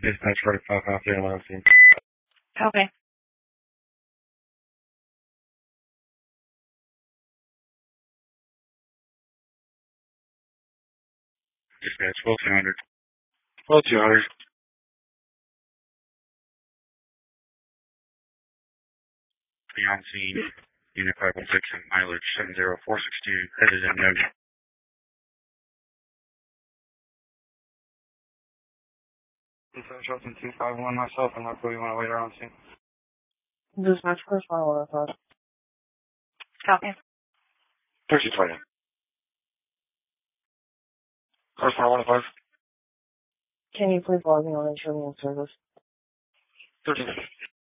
Dispatch 45 out there, Lansing. Okay. Dispatch 1200. 1200. Beyond scene. Unit 516 mileage 70462. Headed in no. Dispatch 251 myself and I'll you want to wait around scene. Dispatch first 115. Copy. 1320. First 115. Can you please log me on insurance service? 1320.